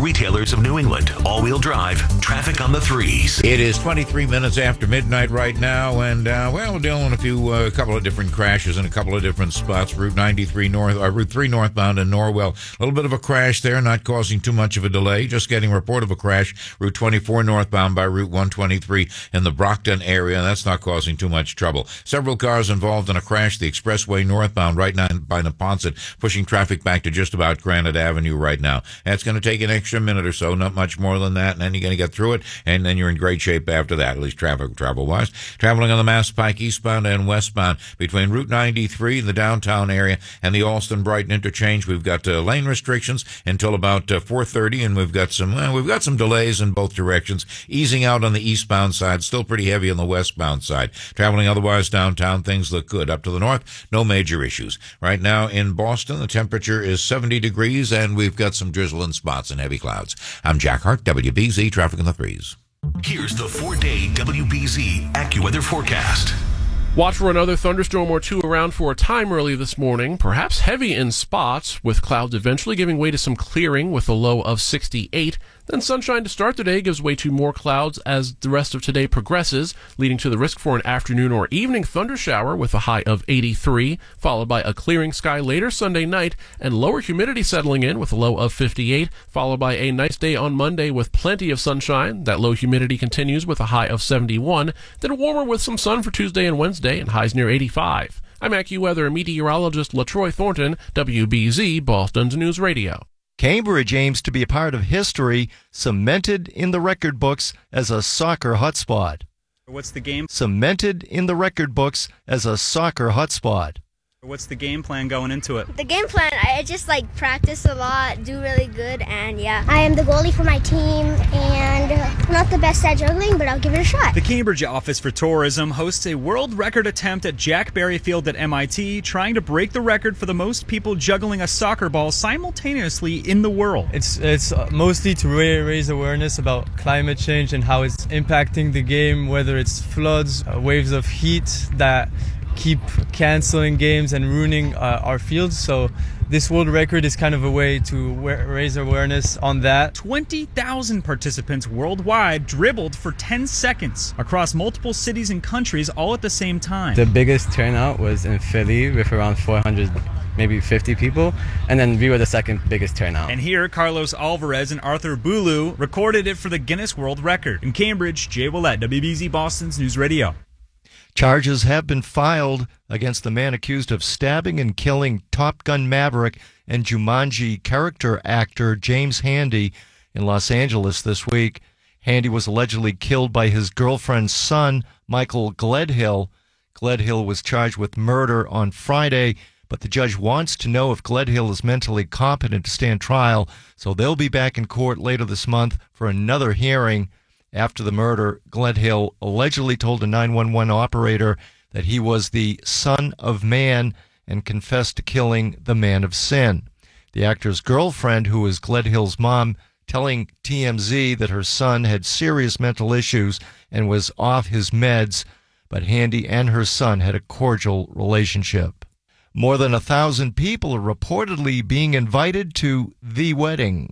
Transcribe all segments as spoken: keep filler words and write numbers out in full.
retailers of New England. All-wheel drive, traffic on the threes. It is twenty-three minutes after midnight right now, and, uh, well, we're dealing with a few, a uh, couple of different crashes in a couple of different spots. Route ninety-three north, or Route three northbound in Norwell. A little bit of a crash there, not causing too much of a delay. Just getting a report of a crash. Route twenty-four northbound by Route one twenty-three in the Brockton area. That's not causing too much trouble. Several cars involved in a crash. The expressway northbound right now by Neponset, pushing traffic back to just about Granite Avenue right now. That's going to take an extra minute or so, not much more than that, and then you're going to get through it, and then you're in great shape after that, at least traffic travel-wise. Traveling on the Mass Pike eastbound and westbound between Route ninety-three, the downtown area, and the Alston-Brighton interchange, we've got uh, lane restrictions until about uh, four thirty, and we've got some well, we've got some delays in both directions, easing out on the eastbound side, still pretty heavy on the westbound side. Traveling otherwise downtown, things look good. Up to the north, no major issues. Right now in Boston, the temperature is seventy degrees, and we've got some drizzle in spots and heavy clouds. I'm Jack Hart, W B Z Traffic in the Threes. Here's the four-day W B Z AccuWeather forecast. Watch for another thunderstorm or two around for a time early this morning, perhaps heavy in spots, with clouds eventually giving way to some clearing with a low of sixty-eight. Then sunshine to start the day gives way to more clouds as the rest of today progresses, leading to the risk for an afternoon or evening thundershower with a high of eighty-three, followed by a clearing sky later Sunday night and lower humidity settling in with a low of fifty-eight, followed by a nice day on Monday with plenty of sunshine. That low humidity continues with a high of seventy-one, then warmer with some sun for Tuesday and Wednesday and highs near eighty-five. I'm AccuWeather meteorologist LaTroy Thornton, W B Z Boston's News Radio. Cambridge aims to be a part of history, cemented in the record books as a soccer hotspot. What's the game? Cemented in the record books as a soccer hotspot. What's the game plan going into it? The game plan, I just like practice a lot, do really good, and yeah. I am the goalie for my team, and I'm not the best at juggling, but I'll give it a shot. The Cambridge Office for Tourism hosts a world record attempt at Jack Berry Field at M I T, trying to break the record for the most people juggling a soccer ball simultaneously in the world. It's it's mostly to raise awareness about climate change and how it's impacting the game, whether it's floods, uh, waves of heat that keep canceling games and ruining uh, our fields. So this world record is kind of a way to wa- raise awareness on that. twenty thousand participants worldwide dribbled for ten seconds across multiple cities and countries all at the same time. The biggest turnout was in Philly with around four hundred, maybe fifty people, and then we were the second biggest turnout. And here, Carlos Alvarez and Arthur Bulu recorded it for the Guinness World Record. In Cambridge, Jay Willett, W B Z Boston's News Radio. Charges have been filed against the man accused of stabbing and killing Top Gun Maverick and Jumanji character actor James Handy in Los Angeles this week. Handy was allegedly killed by his girlfriend's son, Michael Gledhill. Gledhill was charged with murder on Friday, but the judge wants to know if Gledhill is mentally competent to stand trial, so they'll be back in court later this month for another hearing. After the murder, Gledhill allegedly told a nine one one operator that he was the son of man and confessed to killing the man of sin. The actor's girlfriend, who is Gledhill's mom, telling T M Z that her son had serious mental issues and was off his meds, but Handy and her son had a cordial relationship. More than a thousand people are reportedly being invited to the wedding.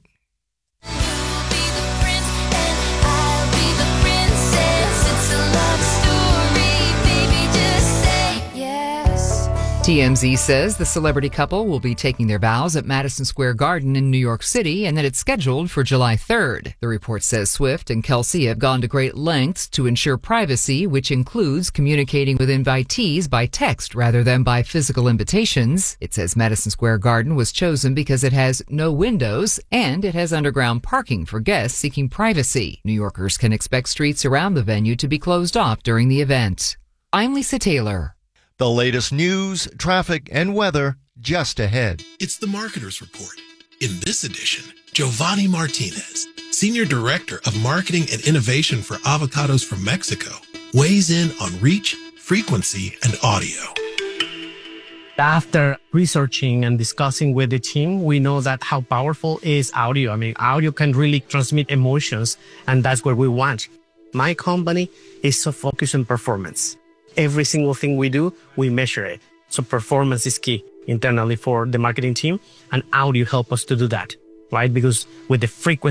T M Z says the celebrity couple will be taking their vows at Madison Square Garden in New York City and that it's scheduled for July third. The report says Swift and Kelsey have gone to great lengths to ensure privacy, which includes communicating with invitees by text rather than by physical invitations. It says Madison Square Garden was chosen because it has no windows and it has underground parking for guests seeking privacy. New Yorkers can expect streets around the venue to be closed off during the event. I'm Lisa Taylor. The latest news, traffic, and weather just ahead. It's the Marketer's Report. In this edition, Giovanni Martinez, Senior Director of Marketing and Innovation for Avocados from Mexico, weighs in on reach, frequency, and audio. After researching and discussing with the team, we know that how powerful is audio. I mean, audio can really transmit emotions, and that's what we want. My company is so focused on performance. Every single thing we do, we measure it. So performance is key internally for the marketing team, and audio help us to do that, right? Because with the frequency